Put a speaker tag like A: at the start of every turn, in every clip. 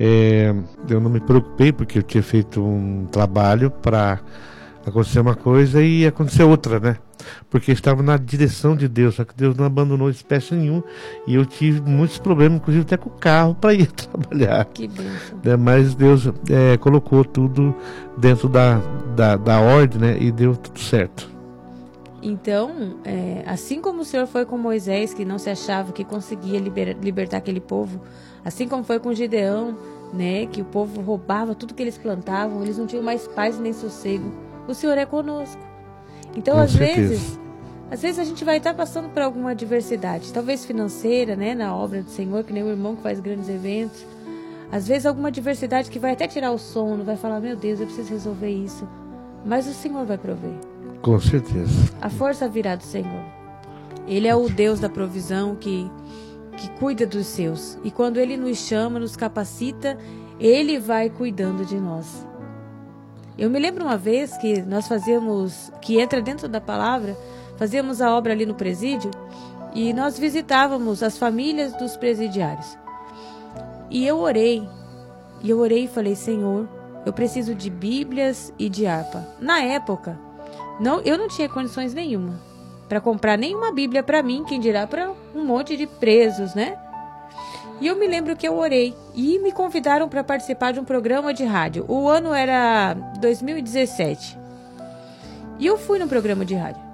A: eu não me preocupei, porque eu tinha feito um trabalho para acontecer uma coisa e acontecer outra, né? Porque eu estava na direção de Deus, só que Deus não abandonou espécie nenhuma, e eu tive muitos problemas, inclusive até com o carro para ir trabalhar.
B: Que bênção.
A: Né? Mas Deus colocou tudo dentro da ordem, né? E deu tudo certo.
B: Então, assim como o Senhor foi com Moisés, que não se achava que conseguia libertar aquele povo, assim como foi com Gideão, né, que o povo roubava tudo que eles plantavam, eles não tinham mais paz nem sossego, o Senhor é conosco. Então, às vezes a gente vai estar passando por alguma adversidade, talvez financeira, né, na obra do Senhor, que nem o irmão que faz grandes eventos. Às vezes alguma adversidade que vai até tirar o sono, vai falar, meu Deus, eu preciso resolver isso. Mas o Senhor vai prover.
A: Com certeza.
B: A força virá do Senhor. Ele é o Deus da provisão que cuida dos seus. E quando Ele nos chama, nos capacita, Ele vai cuidando de nós. Eu me lembro uma vez que nós fazíamos, que entra dentro da palavra, fazíamos a obra ali no presídio e nós visitávamos as famílias dos presidiários. E eu orei e falei, Senhor, eu preciso de Bíblias e de harpa. Na época, eu não tinha condições nenhuma para comprar nenhuma Bíblia para mim, quem dirá para um monte de presos, né? E eu me lembro que eu orei e me convidaram para participar de um programa de rádio. O ano era 2017. E eu fui no programa de rádio.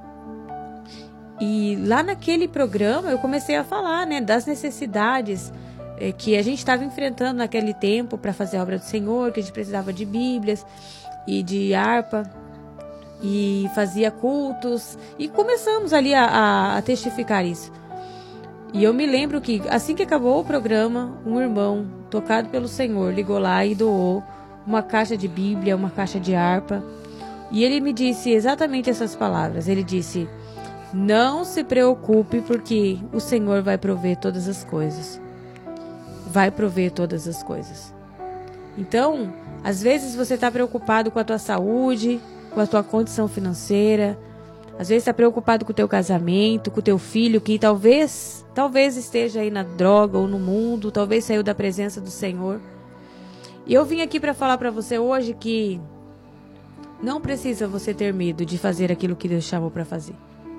B: E lá naquele programa eu comecei a falar, né, das necessidades que a gente estava enfrentando naquele tempo para fazer a obra do Senhor, que a gente precisava de Bíblias e de harpa. E fazia cultos. E começamos ali a testificar isso. E eu me lembro que assim que acabou o programa, um irmão, tocado pelo Senhor, ligou lá e doou uma caixa de Bíblia, uma caixa de harpa. E ele me disse exatamente essas palavras. Ele disse, não se preocupe porque o Senhor vai prover todas as coisas. Vai prover todas as coisas. Então, às vezes você está preocupado com a tua saúde, com a tua condição financeira. Às vezes está preocupado com o teu casamento, com o teu filho, que talvez esteja aí na droga ou no mundo, talvez saiu da presença do Senhor. E eu vim aqui para falar para você hoje que não precisa você ter medo de fazer aquilo que Deus chamou para fazer.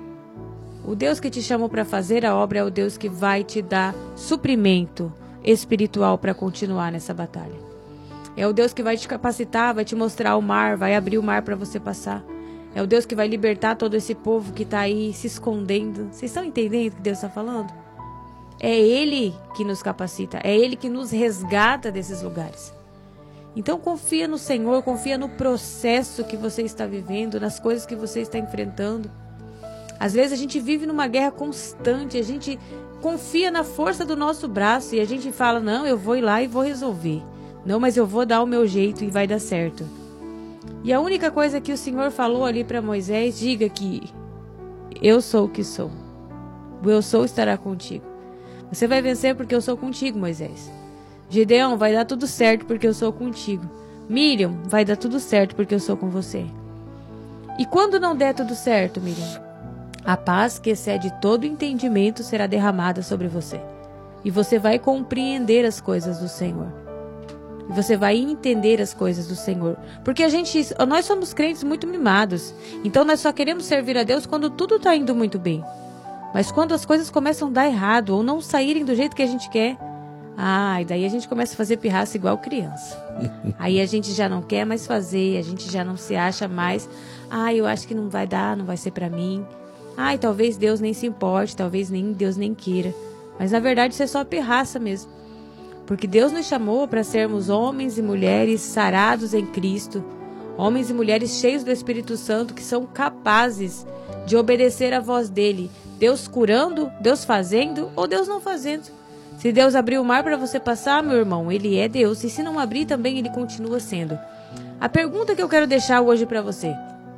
B: O Deus que te chamou para fazer a obra é o Deus que vai te dar suprimento espiritual para continuar nessa batalha. É o Deus que vai te capacitar, vai te mostrar o mar, vai abrir o mar para você passar. É o Deus que vai libertar todo esse povo que está aí se escondendo. Vocês estão entendendo o que Deus está falando? É Ele que nos capacita, é Ele que nos resgata desses lugares. Então confia no Senhor, confia no processo que você está vivendo, nas coisas que você está enfrentando. Às vezes a gente vive numa guerra constante, a gente confia na força do nosso braço e a gente fala, não, eu vou ir lá e vou resolver. Não, mas eu vou dar o meu jeito e vai dar certo. E a única coisa que o Senhor falou ali para Moisés, diga que eu sou o que sou. O eu sou estará contigo. Você vai vencer porque eu sou contigo, Moisés. Gideão, vai dar tudo certo porque eu sou contigo. Miriam, vai dar tudo certo porque eu sou com você. E quando não der tudo certo, Miriam, a paz que excede todo entendimento será derramada sobre você. E você vai compreender as coisas do Senhor. E você vai entender as coisas do Senhor. Porque nós somos crentes muito mimados. Então nós só queremos servir a Deus quando tudo está indo muito bem. Mas quando as coisas começam a dar errado ou não saírem do jeito que a gente quer, e daí a gente começa a fazer pirraça igual criança. Aí a gente já não quer mais fazer, a gente já não se acha mais. Eu acho que não vai dar, não vai ser para mim. Talvez Deus nem se importe, talvez Deus nem queira. Mas na verdade isso é só pirraça mesmo. Porque Deus nos chamou para sermos homens e mulheres sarados em Cristo. Homens e mulheres cheios do Espírito Santo que são capazes de obedecer à voz dele. Deus curando, Deus fazendo ou Deus não fazendo. Se Deus abrir o mar para você passar, meu irmão, Ele é Deus. E se não abrir também, Ele continua sendo. A pergunta que eu quero deixar hoje para você.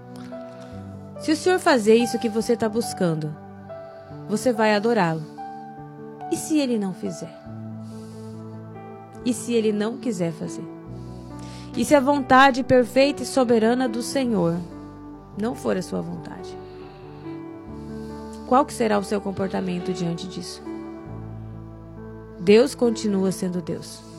B: Se o Senhor fazer isso que você está buscando, você vai adorá-lo. E se Ele não fizer? E se Ele não quiser fazer? E se a vontade perfeita e soberana do Senhor não for a sua vontade? Qual que será o seu comportamento diante disso? Deus continua sendo Deus.